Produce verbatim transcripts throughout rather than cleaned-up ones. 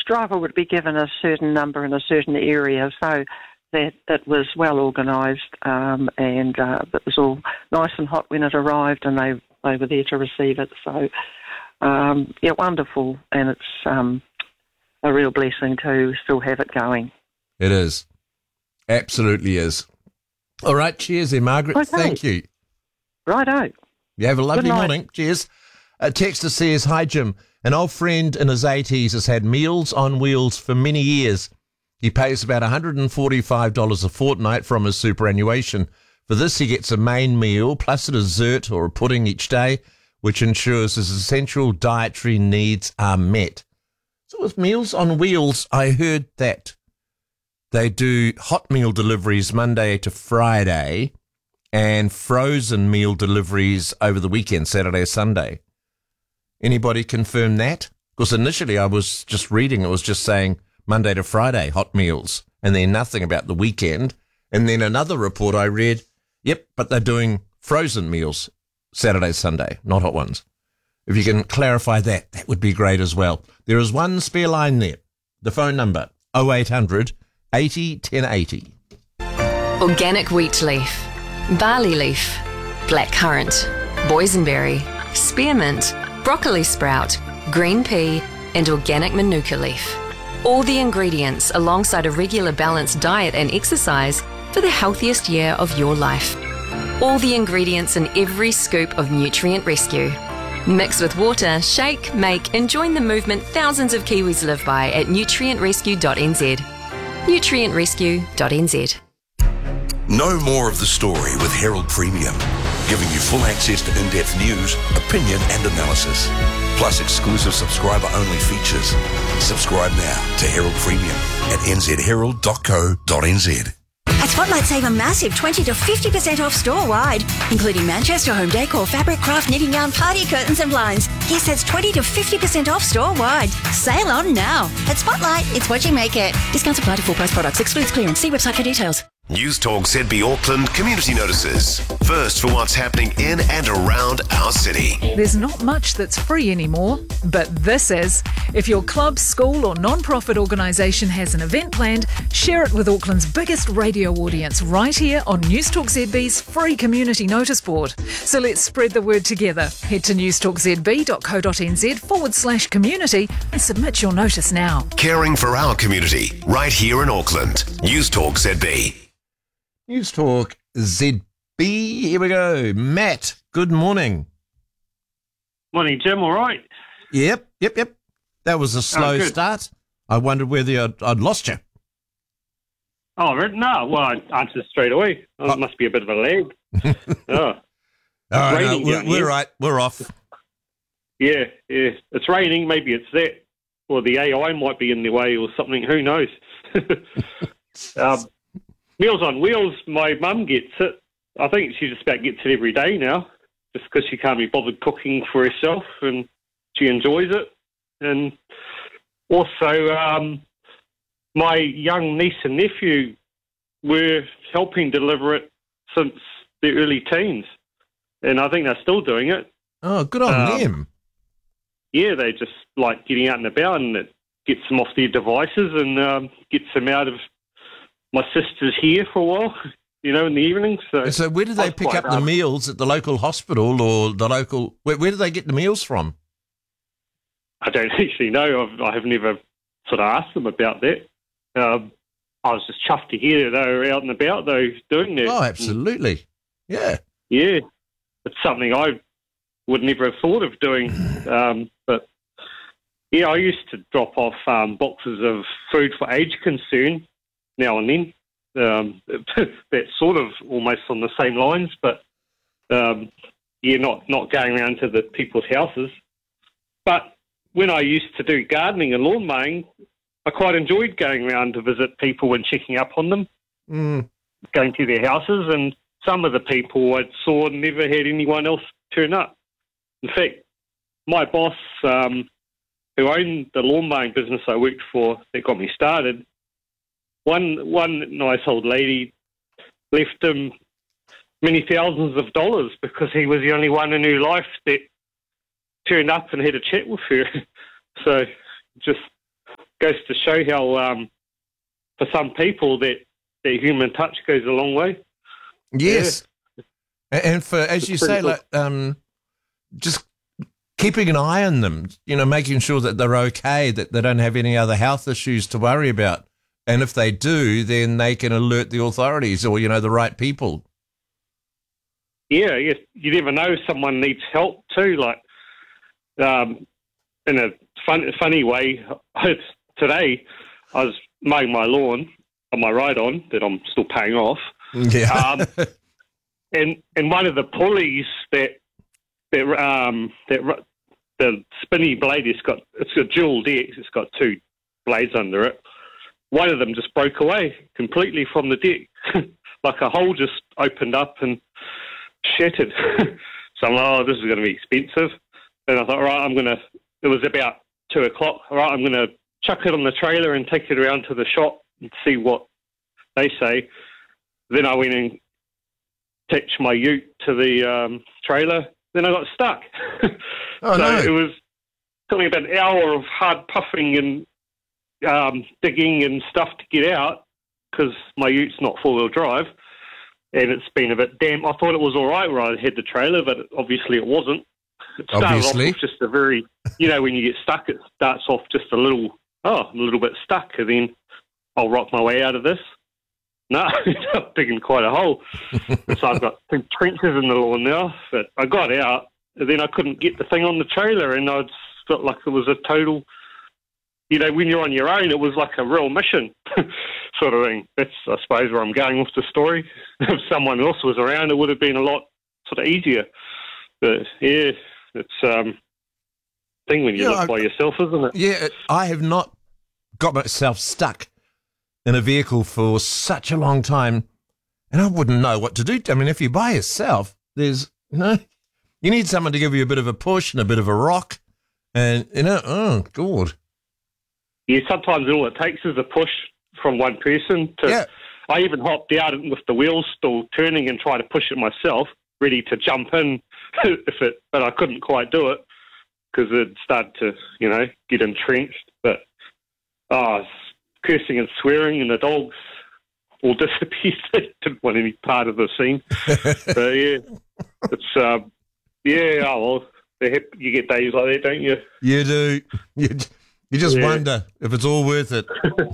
driver would be given a certain number in a certain area, so that it was well organised, um, and uh, it was all nice and hot when it arrived, and they, they were there to receive it. So, um, yeah, wonderful, and it's um, a real blessing to still have it going. It is. Absolutely is. All right, cheers there, Margaret. Okay. Thank you. Righto. You have a lovely Good night. morning. Cheers. A texter says, hi, Jim. An old friend in his eighties has had Meals on Wheels for many years. He pays about one hundred forty-five dollars a fortnight from his superannuation. For this, he gets a main meal plus a dessert or a pudding each day, which ensures his essential dietary needs are met. So with Meals on Wheels, I heard that they do hot meal deliveries Monday to Friday and frozen meal deliveries over the weekend, Saturday, Sunday. Anybody confirm that? Because initially I was just reading, it was just saying Monday to Friday, hot meals, and then nothing about the weekend. And then another report I read, yep, but they're doing frozen meals Saturday, Sunday, not hot ones. If you can clarify that, that would be great as well. There is one spare line there. The phone number, oh eight hundred, eighty, ten eighty. Organic wheat leaf, barley leaf, blackcurrant, boysenberry, spearmint, broccoli sprout, green pea, and organic manuka leaf. All the ingredients alongside a regular balanced diet and exercise for the healthiest year of your life. All the ingredients in every scoop of Nutrient Rescue. Mix with water, shake, make, and join the movement thousands of Kiwis live by at nutrient rescue dot n z. nutrient rescue dot n z. Know more of the story with Herald Premium, giving you full access to in-depth news, opinion and analysis, plus exclusive subscriber-only features. Subscribe now to Herald Premium at n z herald dot co dot n z. At Spotlight, save a massive twenty to fifty percent off store-wide, including Manchester home decor, fabric, craft, knitting yarn, party curtains and blinds. Yes, that's twenty to fifty percent off store-wide. Sale on now. At Spotlight, it's what you make it. Discounts apply to full-price products. Excludes clearance. See website for details. News Talk Z B Auckland Community Notices. First for what's happening in and around our city. There's not much that's free anymore, but this is. If your club, school or non-profit organisation has an event planned, share it with Auckland's biggest radio audience right here on News Talk Z B's free community notice board. So let's spread the word together. Head to newstalkzb.co.nz forward slash community and submit your notice now. Caring for our community right here in Auckland. News Talk Z B. News Talk Z B. Here we go. Matt, good morning. Morning, Jim. All right? Yep, yep, yep. That was a slow oh, start. I wondered whether I'd, I'd lost you. Oh, no. Well, I answered straight away. Oh, oh. It must be a bit of a lag. oh. All right, no, raining we're, down we're here. right. We're off. Yeah, yeah. It's raining. Maybe it's that. Or the A I might be in the way or something. Who knows? um, Meals on Wheels, my mum gets it. I think she just about gets it every day now, just because she can't be bothered cooking for herself, and she enjoys it. And also, um, my young niece and nephew were helping deliver it since the early teens, and I think they're still doing it. Oh, good on um, them. Yeah, they just like getting out and about, and it gets them off their devices and um, gets them out of my sister's here for a while, you know, in the evening. So, so where do they pick up the meals at the local hospital or the local... Where, where do they get the meals from? I don't actually know. I've, I have never sort of asked them about that. Um, I was just chuffed to hear they were out and about, though, doing that. Oh, absolutely. Yeah. Yeah. It's something I would never have thought of doing. Um, but, yeah, I used to drop off um, boxes of food for age concern now and then. Um, that's sort of almost on the same lines, but um, yeah, not, not going around to the people's houses. But when I used to do gardening and lawn mowing, I quite enjoyed going around to visit people and checking up on them, mm. going to their houses, and some of the people I saw never had anyone else turn up. In fact, my boss, um, who owned the lawn mowing business I worked for that got me started, One one nice old lady left him many thousands of dollars because he was the only one in her life that turned up and had a chat with her. So just goes to show how, um, for some people, that, that human touch goes a long way. Yes. Yeah. And for, as it's you say, cool. like um, just keeping an eye on them, you know, making sure that they're okay, that they don't have any other health issues to worry about. And if they do, then they can alert the authorities or, you know, the right people. Yeah, yes. You never know if someone needs help too. Like, um, in a fun, funny way, today I was mowing my lawn on my ride-on that I'm still paying off. Yeah. Um, and and one of the pulleys that that um that the spinny blade has got, it's got dual decks. It's got two blades under it. One of them just broke away completely from the deck. Like a hole just opened up and shattered. So I'm like, oh, this is going to be expensive. And I thought, all right, I'm going to, it was about two o'clock. All right, I'm going to chuck it on the trailer and take it around to the shop and see what they say. Then I went and attached my ute to the um, trailer. Then I got stuck. Oh, so no. it was, took me about an hour of hard puffing and um, digging and stuff to get out because my ute's not four-wheel drive. And it's been a bit damp. I thought it was all right where I had the trailer, but obviously it wasn't. It started Obviously. off with just a very, you know, when you get stuck, it starts off just a little, oh, a little bit stuck, and then I'll rock my way out of this. No, I'm digging quite a hole. So I've got two trenches in the lawn now, but I got out, and then I couldn't get the thing on the trailer, and I felt like it was a total, you know, when you're on your own, it was like a real mission sort of thing. That's, I suppose, where I'm going with the story. If someone else was around, it would have been a lot sort of easier. But, yeah, it's um thing when you Yeah, look I- by yourself, isn't it? Yeah, I have not got myself stuck in a vehicle for such a long time, and I wouldn't know what to do. I mean, if you're by yourself, there's, you know, you need someone to give you a bit of a push and a bit of a rock, and, you know, oh, God. Yeah, sometimes all it takes is a push from one person to. Yeah. I even hopped out with the wheels still turning and tried to push it myself, ready to jump in if it, but I couldn't quite do it because it started to, you know, get entrenched. But oh, cursing and swearing, and the dogs all disappeared. They didn't want any part of the scene. But yeah, it's um, yeah. Oh well, they have, you get days like that, don't you? You do. You, you just Yeah. wonder if it's all worth it.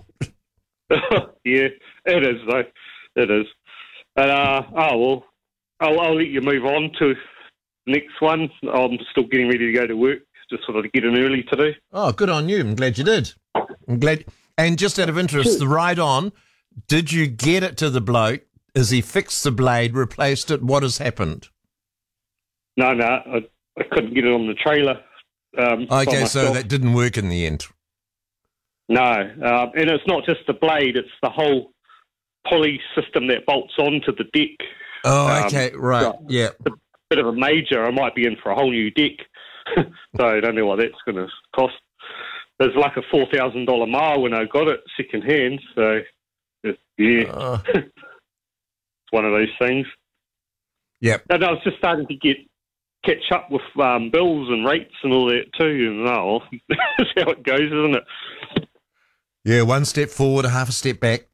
Yeah, it is though. It is. And uh, oh well, I'll, I'll let you move on to the next one. I'm still getting ready to go to work. Just sort of get in early today. Oh, good on you. I'm glad you did. I'm glad. And just out of interest, the ride on, did you get it to the bloke? Has he fixed the blade, replaced it? What has happened? No, no, I, I couldn't get it on the trailer. Um, by Okay, so myself. that didn't work in the end. No, um, and it's not just the blade; it's the whole pulley system that bolts onto the deck. Oh, Um, okay, right, so yeah. A bit of a major. I might be in for a whole new deck, so I don't know what that's going to cost. There's like a four thousand dollar mile when I got it second hand. So it's, yeah, Uh, it's one of those things. yep. And I was just starting to get catch up with um, bills and rates and all that too. And oh, that's how it goes, isn't it? Yeah, one step forward, half a step back.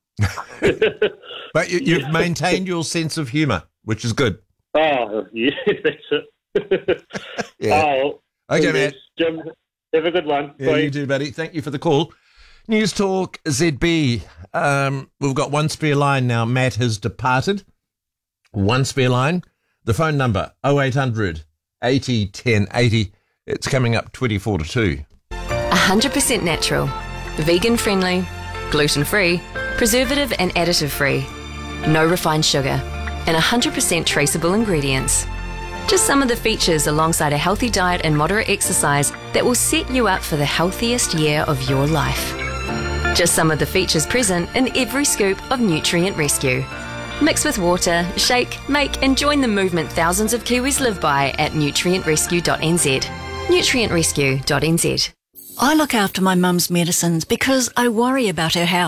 But you, you've maintained your sense of humour, which is good. Oh, yeah, that's it. Yeah. Oh, Okay, yes, man. Jim, have a good one. Yeah, Bye. you do, buddy. Thank you for the call. News Talk Z B. Um, we've got one spare line now. Matt has departed. One spare line. The phone number, oh eight hundred eighty ten eighty. It's coming up twenty-four to two. one hundred percent natural, vegan friendly, gluten free, preservative and additive free, no refined sugar, and one hundred percent traceable ingredients. Just some of the features alongside a healthy diet and moderate exercise that will set you up for the healthiest year of your life. Just some of the features present in every scoop of Nutrient Rescue. Mix with water, shake, make and join the movement thousands of Kiwis live by at nutrient rescue dot n z. nutrient rescue dot n z. I look after my mum's medicines because I worry about her health.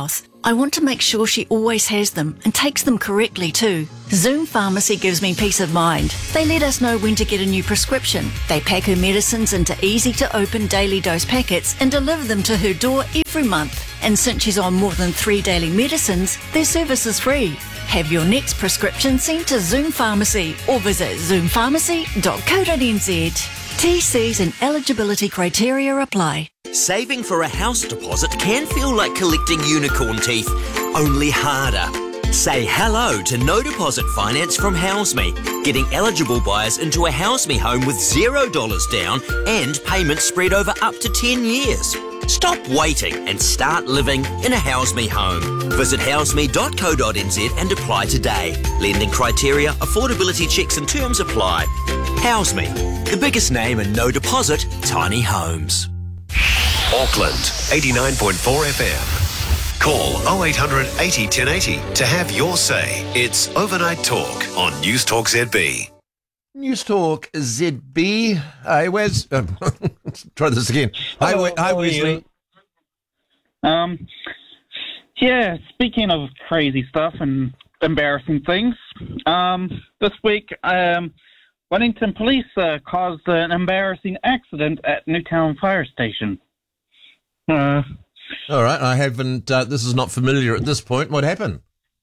I want to make sure she always has them and takes them correctly too. Zoom Pharmacy gives me peace of mind. They let us know when to get a new prescription. They pack her medicines into easy-to-open daily dose packets and deliver them to her door every month. And since she's on more than three daily medicines, their service is free. Have your next prescription sent to Zoom Pharmacy or visit zoom pharmacy dot co dot n z. T Cs and eligibility criteria apply. Saving for a house deposit can feel like collecting unicorn teeth, only harder. Say hello to no deposit finance from HouseMe, getting eligible buyers into a HouseMe home with zero dollars down and payments spread over up to ten years. Stop waiting and start living in a HouseMe home. Visit houseme dot co dot n z and apply today. Lending criteria, affordability checks and terms apply. HouseMe, the biggest name in no deposit tiny homes. Auckland, eighty-nine point four F M. Call oh eight hundred eighty ten eighty to have your say. It's Overnight Talk on News Talk Z B. News Talk Z B. Hi, Wes. Um, let's try this again. Hi, Hello, we- hi how are Wesley. you? Um, yeah, speaking of crazy stuff and embarrassing things, um, this week, um, Wellington Police uh, caused an embarrassing accident at Newtown Fire Station. Uh, All right, I haven't. Uh, this is not familiar at this point. What happened?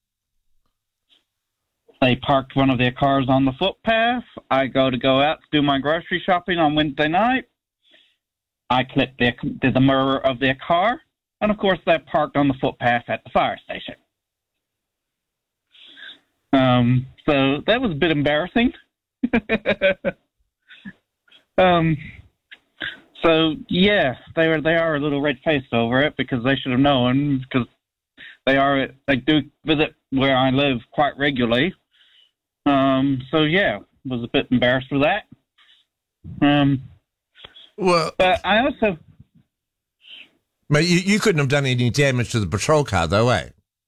They parked one of their cars on the footpath. I go to go out to do my grocery shopping on Wednesday night. I clipped their, the mirror of their car, and of course they're parked on the footpath at the fire station. Um, so that was a bit embarrassing. um, so yeah, they were they are a little red faced over it because they should have known, because they are they do visit where I live quite regularly. Um, so yeah, was a bit embarrassed for that. Um, well, but I also, mate, you, you couldn't have done any damage to the patrol car, though, eh?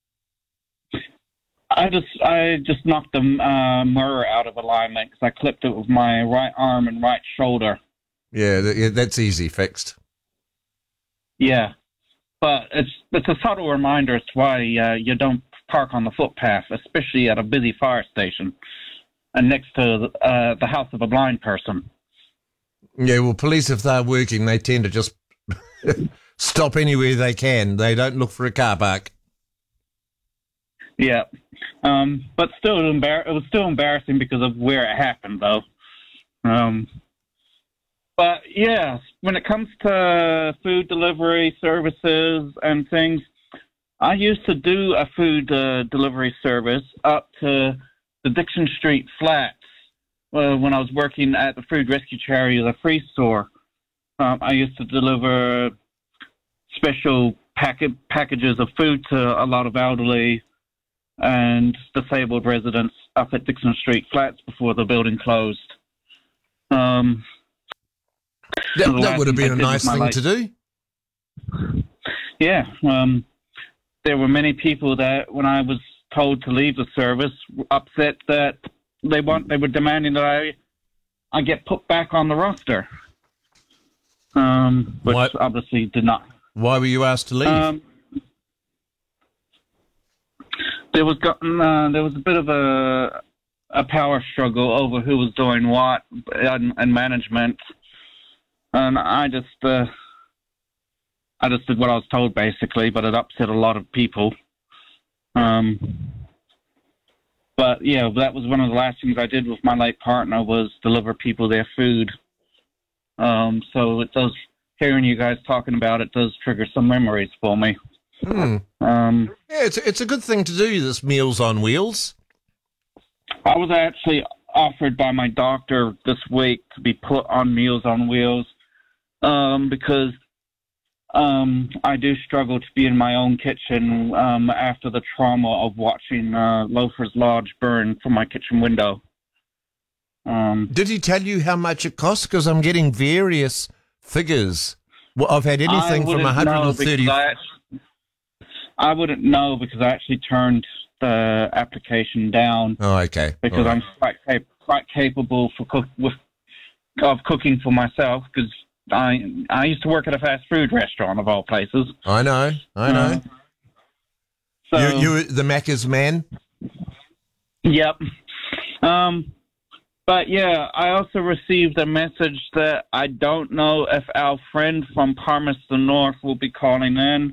I just I just knocked the uh, mirror out of alignment because I clipped it with my right arm and right shoulder. Yeah, th- yeah, that's easy fixed. Yeah, but it's it's a subtle reminder as to why uh, you don't park on the footpath, especially at a busy fire station and next to uh, the house of a blind person. Yeah, well, police, if they're working, they tend to just stop anywhere they can. They don't look for a car park. Yeah, um, but still, it, embar- it was still embarrassing because of where it happened, though. Um, but yeah, when it comes to food delivery services and things, I used to do a food uh, delivery service up to the Dixon Street Flats uh, when I was working at the Food Rescue Charity, the Free Store. Um, I used to deliver special packet packages of food to a lot of elderly and disabled residents up at Dixon Street Flats before the building closed. Um, that that would have been a nice thing to do. Yeah. Um, there were many people that, when I was told to leave the service, were upset that they want they were demanding that I I get put back on the roster, um, which What? obviously did not. Why were you asked to leave? Um, there was gotten, uh, there was a bit of a a power struggle over who was doing what and, and management, and I just uh, I just did what I was told basically, but it upset a lot of people. Um, but yeah, that was one of the last things I did with my late partner was deliver people their food. Um, so it does, hearing you guys talking about it does trigger some memories for me. Hmm. Um, Yeah, it's it's a good thing to do, this Meals on Wheels. I was actually offered by my doctor this week to be put on Meals on Wheels um, because um, I do struggle to be in my own kitchen um, after the trauma of watching uh, Loafer's Lodge burn from my kitchen window. Um, Did he tell you how much it costs? Because I'm getting various figures. Well, I've had anything I from wouldn't one hundred know thirty. because I, actually, I wouldn't know because I actually turned the application down. Oh, okay. Because All right. I'm quite cap- quite capable for cook with of cooking for myself. Because I I used to work at a fast food restaurant of all places. I know. I know. So you, you the Macca's man? Yep. Um, but yeah, I also received a message that I don't know if our friend from Palmerston North will be calling in.